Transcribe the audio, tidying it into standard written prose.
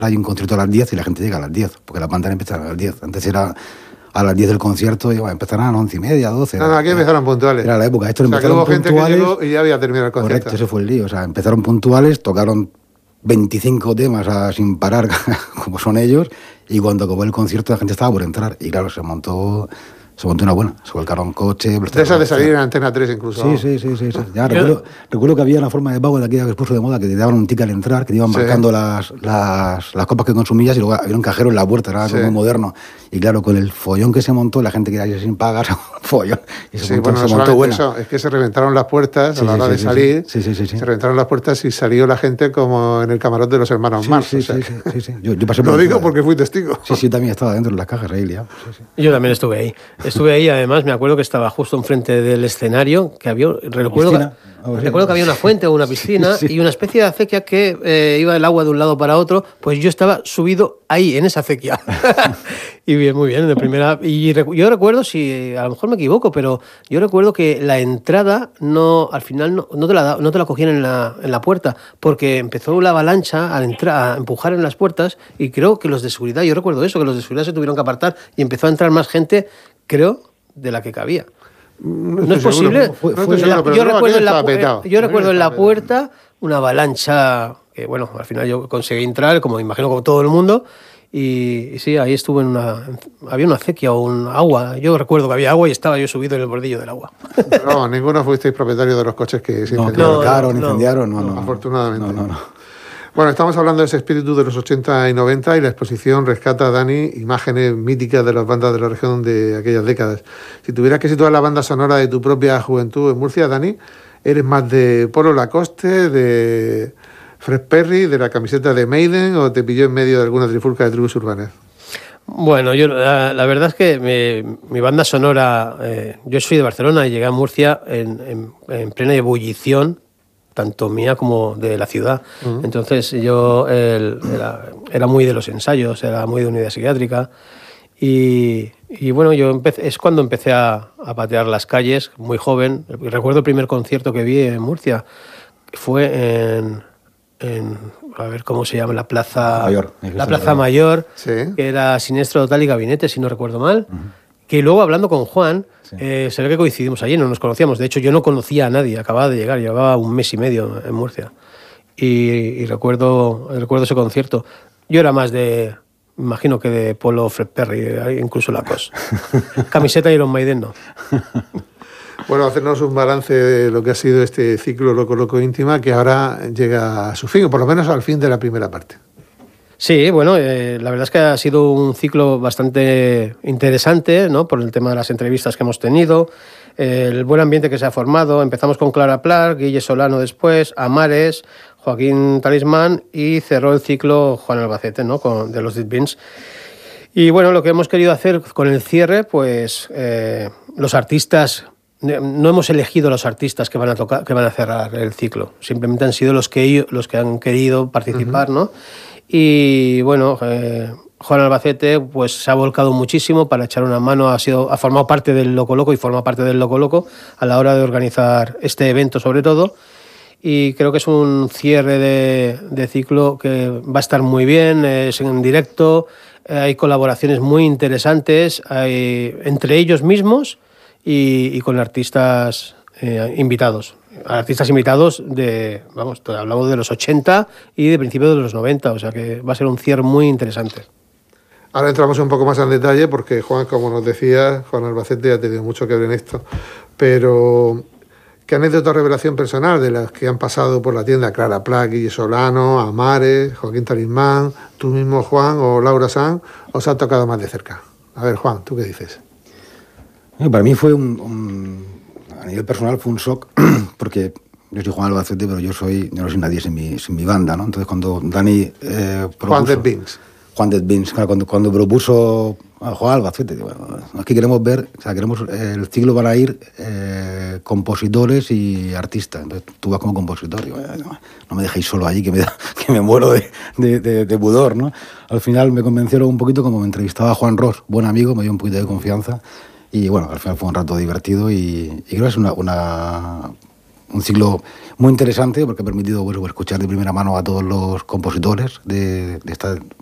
hay un concierto a las 10 y la gente llega a las 10, porque las bandas empiezan a las 10. Antes era a las 10 del concierto y empezarán a las 11:30, 12. No, aquí empezaron puntuales. Era la época. Esto empezaron hubo puntuales. Gente que llegó y ya había terminado el concierto. Correcto, ese fue el lío. O sea, empezaron puntuales, tocaron 25 temas sin parar, como son ellos, y cuando acabó el concierto la gente estaba por entrar. Y claro, se montó una buena. Se volcaron coches. De esas de salir en Antena 3 incluso. Sí. Ya, recuerdo que había una forma de pago de aquella que puso de moda, que te daban un ticket al entrar, que te iban marcando las copas que consumías y luego había un cajero en la puerta, era algo muy moderno. Y claro, con el follón que se montó, la gente quería ir sin pagar, follón. Y se montó buena. Eso, es que se reventaron las puertas a la hora de salir. Sí. Se reventaron las puertas y salió la gente como en el camarote de los hermanos Marx. Sí. Yo pasé por lo digo porque fui testigo. Sí, también estaba dentro de las cajas ahí liado. Sí. Yo también estuve ahí. Estuve ahí, además, me acuerdo que estaba justo enfrente del escenario, que había, recuerdo que había una fuente o una piscina y una especie de acequia que iba el agua de un lado para otro, pues yo estaba subido ahí, en esa acequia. Y bien, muy bien, de primera. Y yo recuerdo, si a lo mejor me equivoco, pero yo recuerdo que la entrada al final no te la cogían en la puerta, porque empezó la avalancha a empujar en las puertas y creo que los de seguridad, yo recuerdo eso, que los de seguridad se tuvieron que apartar y empezó a entrar más gente, creo, de la que cabía. ¿No es posible? Yo recuerdo en la puerta una avalancha que, bueno, al final yo conseguí entrar, como imagino como todo el mundo, y sí, ahí estuve había una acequia o un agua. Yo recuerdo que había agua y estaba yo subido en el bordillo del agua. No, ninguno fuisteis propietario de los coches que se incendiaron. No. Afortunadamente. No. Bueno, estamos hablando de ese espíritu de los 80 y 90 y la exposición rescata, Dani, imágenes míticas de las bandas de la región de aquellas décadas. Si tuvieras que situar la banda sonora de tu propia juventud en Murcia, Dani, ¿eres más de Polo Lacoste, de Fred Perry, de la camiseta de Maiden o te pilló en medio de alguna trifulca de tribus urbanas? Bueno, yo la verdad es que mi banda sonora, yo soy de Barcelona y llegué a Murcia en plena ebullición, tanto mía como de la ciudad. Uh-huh. Entonces yo era muy de los ensayos, era muy de unidad psiquiátrica y bueno, es cuando empecé a patear las calles, muy joven. Recuerdo el primer concierto que vi en Murcia, fue en a ver cómo se llama, la Plaza Mayor. La Plaza Mayor, sí. Que era Siniestro Total y Gabinete, si no recuerdo mal. Uh-huh. Que luego, hablando con Juan, se ve que coincidimos allí, no nos conocíamos. De hecho, yo no conocía a nadie, acababa de llegar, llevaba un mes y medio en Murcia. Y recuerdo ese concierto. Yo era más imagino que de Polo, Fred Perry, incluso Lacoste. Camiseta Iron Maiden no. Bueno, hacernos un balance de lo que ha sido este ciclo Loco Íntima, que ahora llega a su fin, o por lo menos al fin de la primera parte. Sí, bueno, la verdad es que ha sido un ciclo bastante interesante, ¿no? Por el tema de las entrevistas que hemos tenido, el buen ambiente que se ha formado. Empezamos con Clara Plar, Guille Solano después, Amares, Joaquín Talismán y cerró el ciclo Juan Albacete, ¿no? De los Dead Beans. Y bueno, lo que hemos querido hacer con el cierre, pues los artistas, no hemos elegido los artistas que van a cerrar el ciclo, simplemente han sido los que han querido participar, uh-huh. ¿no? Y bueno, Juan Albacete pues se ha volcado muchísimo para echar una mano, ha formado parte del Loco Loco y forma parte del Loco Loco a la hora de organizar este evento sobre todo. Y creo que es un cierre de ciclo que va a estar muy bien, es en directo, hay colaboraciones muy interesantes entre ellos mismos y con artistas invitados. Artistas invitados hablamos de los 80 y de principios de los 90, o sea que va a ser un cierre muy interesante. Ahora entramos un poco más en detalle porque Juan, como nos decía, Juan Albacete ha tenido mucho que ver en esto, pero ¿qué anécdota o revelación personal de las que han pasado por la tienda Clara Plag, Guille Solano, Amares, Joaquín Talismán, tú mismo Juan o Laura Sanz, os ha tocado más de cerca? A ver, Juan, ¿tú qué dices? Para mí fue a nivel personal fue un shock, porque yo soy Juan Albacete, pero yo no soy nadie sin mi banda, ¿no? Entonces cuando Dani propuso... Juan Dead Beans, claro, cuando propuso a Juan Albacete, bueno, aquí queremos ver, o sea, el ciclo van a ir compositores y artistas, entonces tú vas como compositor, digo, no me dejéis solo allí, que me muero de pudor, ¿no? Al final me convencieron un poquito, como me entrevistaba Juan Ross, buen amigo, me dio un poquito de confianza. Y bueno, al final fue un rato divertido y creo que es una un ciclo muy interesante porque ha permitido escuchar de primera mano a todos los compositores de esta